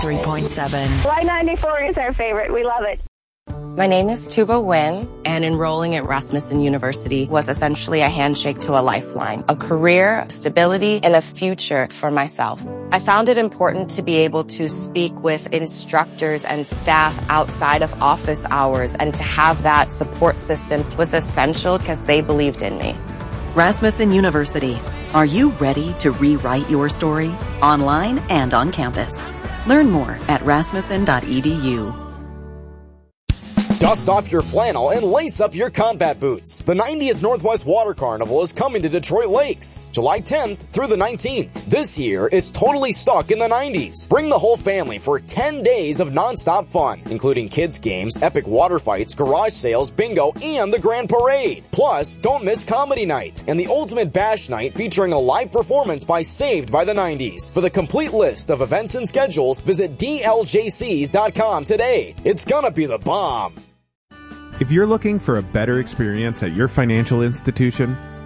93.7. Y94 is our favorite. We love it. My name is Tuba Nguyen, and enrolling at Rasmussen University was essentially a handshake to a lifeline, a career, stability, and a future for myself. I found it important to be able to speak with instructors and staff outside of office hours, and to have that support system was essential because they believed in me. Rasmussen University. Are you ready to rewrite your story? Online and on campus. Learn more at rasmussen.edu. Dust off your flannel and lace up your combat boots. The 90th Northwest Water Carnival is coming to Detroit Lakes, July 10th through the 19th. This year, it's totally stuck in the 90s. Bring the whole family for 10 days of nonstop fun, including kids' games, epic water fights, garage sales, bingo, and the grand parade. Plus, don't miss comedy night and the ultimate bash night featuring a live performance by Saved by the 90s. For the complete list of events and schedules, visit dljcs.com today. It's gonna be the bomb. If you're looking for a better experience at your financial institution,